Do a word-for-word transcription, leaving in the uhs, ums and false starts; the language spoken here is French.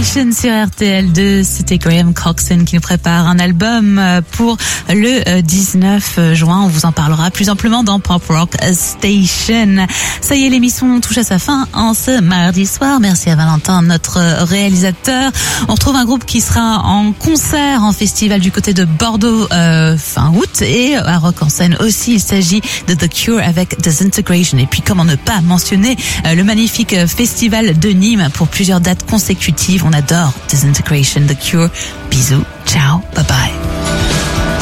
Station sur R T L deux. C'était Graham Coxon qui nous prépare un album pour le dix-neuf juin. On vous en parlera plus amplement dans Pop Rock Station. Ça y est, l'émission touche à sa fin en ce mardi soir. Merci à Valentin, notre réalisateur. On retrouve un groupe qui sera en concert en festival du côté de Bordeaux euh, fin août et à Rock en scène aussi. Il s'agit de The Cure avec Disintegration. Et puis comment ne pas mentionner euh, le magnifique festival de Nîmes pour plusieurs dates consécutives. On adore Disintegration, The Cure. Bisous, ciao, bye bye.